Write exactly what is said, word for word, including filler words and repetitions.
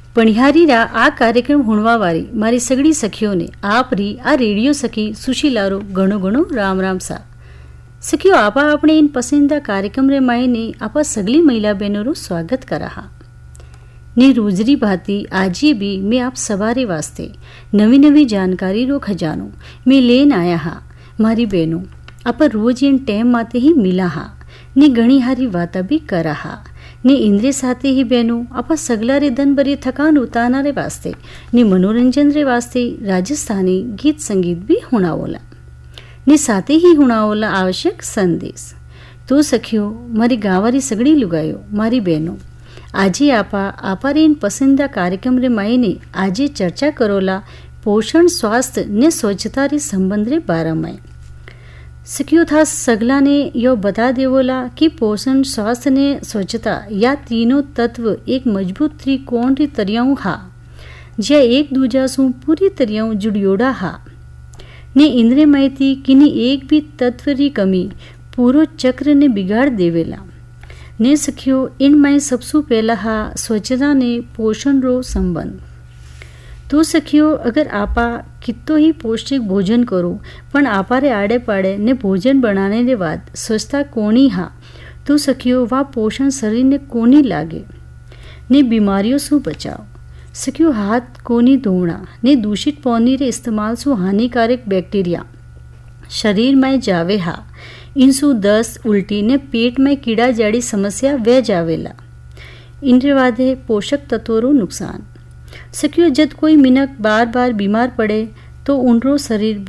પણિહારીરા આ કાર્યક્રમ હુણવાવાળી મારી સગડી સખીઓને આપરી આ રેડિયો સખી સુશીલારો ઘણો ઘણો રામ રામ सा सखियो आपा अपने इन पसंदीदा कार्यक्रम रे मायने आपा सगली महिला बहनों रो स्वागत करा हा ने रोजरी भाती आजे भी मैं आप सवारे वास्ते नवी नवी जानकारी रो खजानो मैं लेन आया हा मारी बहनों आपा रोज इन टाइम माते ही मिला हा ने घणी हारी वाता भी करा हा ने इंद्रे साथे ही बहनों आपा सगला रे दन भरी थकान उतारना रे वास्ते ने मनोरंजन रे वास्ते राजस्थानी गीत संगीत भी हुणावोला ने साथे ही हुणावोला आवश्यक संदेश। तो सखियो मारी गावारी सगड़ी लुगायो मारी बहनों आजे आपा आपा रे इन पसंदीदा कार्यक्रम रे मायने आजे चर्चा करोला पोषण स्वास्थ्य ने स्वच्छता रे संबंध रे बारे में। सखियो था सगला ने यो बता देवोला कि पोषण स्वास्थ्य ने स्वच्छता या तीनों तत्व एक मजबूत त्रिकोण री तरियाऊ हा ज्या एक दूजा सु पूरी तरियाऊ जुड़ियोड़ा हा ने इंद्रे माहिती किनी एक भी तत्व री कमी पूरो चक्र ने बिगाड़ देवेला ने सखियो इन में सबसु पहला हा स्वच्छता ने पोषण रो संबंध। तो सखियो अगर आपा कितो ही पौष्टिक भोजन करो पण आपा रे आड़े पाड़े ने भोजन बनाने के बाद स्वच्छता कोनी हा तो सखियो वा पोषण शरीर ने कोनी लागे ने बीमारियों से बचाओ। सखियो हाथ कोनी धोना ने दूषित पानी रे इस्तेमाल सु हानिकारक बैक्टीरिया शरीर में जावे हा इनसु दस्त उल्टी ने पेट में कीड़ा जाड़ी समस्या वे जावेला। इनरे वादे पोषक तत्वों रो नुकसान। सखियो जब कोई मिनक बार बार बीमार पड़े तो उनरो शरीर